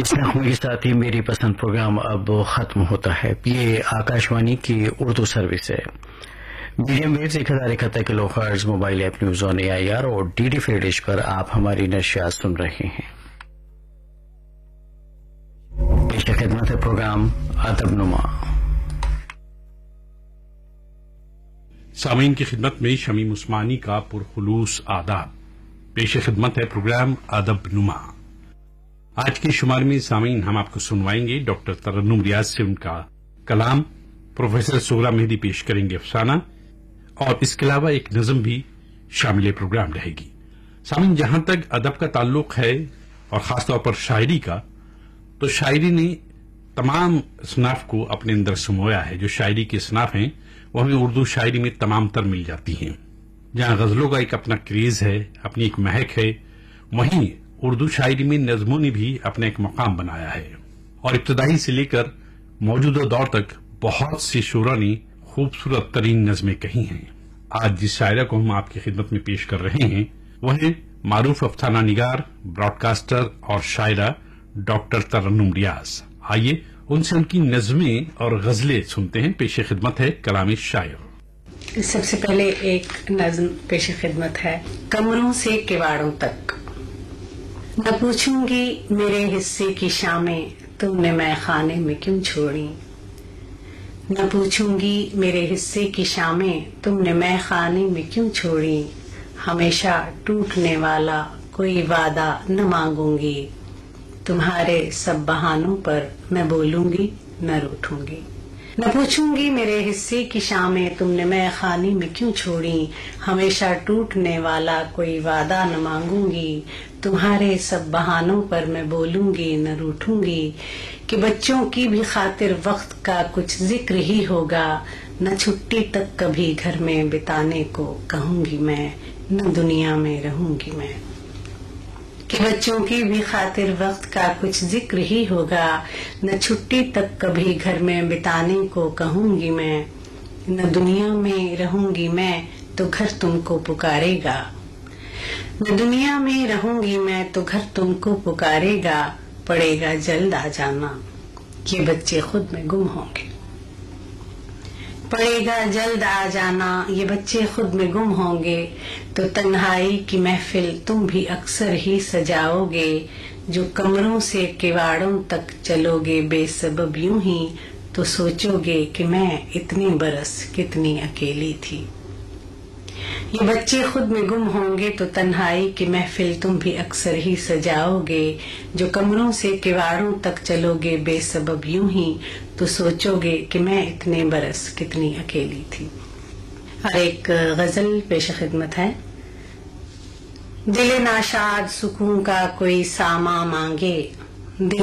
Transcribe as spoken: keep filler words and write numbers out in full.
اس نغمے کے ساتھ ہی میری پسند پروگرام اب ختم ہوتا ہے. یہ آکاشوانی کی اردو سروس ہے. میڈیم ویوز ایک ہزار اکہتر کلو hertz mobile app news on a I R اور ڈی ڈی فری ڈش پر آپ ہماری نشریات سن رہے ہیں. پیش خدمت ہے پروگرام ادب نما. سامعین کی خدمت میں شمیم عثمانی کا پرخلوص آداب. پیش خدمت ہے پروگرام ادب نما. آج کے شمار میں سامعین ہم آپ کو سنوائیں گے ڈاکٹر ترنم ریاض سے ان کا کلام. پروفیسر سغرا مہدی پیش کریں گے افسانہ، اور اس کے علاوہ ایک نظم بھی شامل پروگرام رہے گی. سامعین، جہاں تک ادب کا تعلق ہے اور خاص طور پر شاعری کا، تو شاعری نے تمام اصناف کو اپنے اندر سمویا ہے. جو شاعری کے اصناف ہیں وہ ہمیں اردو شاعری میں تمام تر مل جاتی ہیں. جہاں غزلوں کا ایک اپنا کریز ہے، اپنی ایک مہک ہے، وہیں اردو شاعری میں نظموں نے بھی اپنا ایک مقام بنایا ہے. اور ابتدائی سے لے کر موجودہ دور تک بہت سی شعراء نے خوبصورت ترین نظمیں کہی ہیں. آج جس شاعرہ کو ہم آپ کی خدمت میں پیش کر رہے ہیں وہ ہیں معروف افسانہ نگار، براڈ کاسٹر اور شاعرہ ڈاکٹر ترنم ریاض. آئیے ان سے ان کی نظمیں اور غزلیں سنتے ہیں. پیش خدمت ہے کلام شاعر. سب سے پہلے ایک نظم پیش خدمت ہے. کمروں سے کواڑوں تک. نہ پوچھوں گی میرے حصے کی شامیں تم نے میں خانے میں کیوں چھوڑی. نہ پوچھوں گی میرے حصے کی شامیں تم نے میں خانے میں کیوں چھوڑی. ہمیشہ ٹوٹنے والا کوئی وعدہ نہ مانگوں گی. تمہارے سب بہانوں پر میں بولوں گی نہ روٹھوں گی. نہ پوچھوں گی میرے حصے کی شامیں تم نے میں خانے میں کیوں چھوڑی. ہمیشہ ٹوٹنے والا کوئی وعدہ نہ مانگوں گی. تمہارے سب بہانوں پر میں بولوں گی نہ روٹھوں گی. کہ بچوں کی بھی خاطر وقت کا کچھ ذکر ہی ہوگا. نہ چھٹی تک کبھی گھر میں بتانے کو کہوں گی میں، نہ دنیا میں رہوں گی میں. کہ بچوں کی بھی خاطر وقت کا کچھ ذکر ہی ہوگا. نہ چھٹی تک کبھی گھر میں بتانے کو کہوں گی میں. نہ دنیا میں رہوں گی میں تو گھر تم کو پکارے گا. نہ دنیا میں رہوں گی میں تو گھر تم کو پکارے گا. پڑے گا جلد آ جانا یہ بچے خود میں گم ہوں گے. پڑے گا جلد آ جانا یہ بچے خود میں گم ہوں گے. تو تنہائی کی محفل تم بھی اکثر ہی سجاؤ گے. جو کمروں سے کواڑوں تک چلو گے بے سبب یوں ہی تو سوچو گے کہ میں اتنے برس کتنی اکیلی تھی. یہ بچے خود میں گم ہوں گے تو تنہائی کی محفل تم بھی اکثر ہی سجاؤ گے. جو کمروں سے کواڑوں تک چلو گے بے سبب یوں ہی تو سوچو گے کہ میں اتنے برس کتنی اکیلی تھی. اور ایک غزل پیش خدمت ہے. دل ناشاد سکون کا کوئی ساما مانگے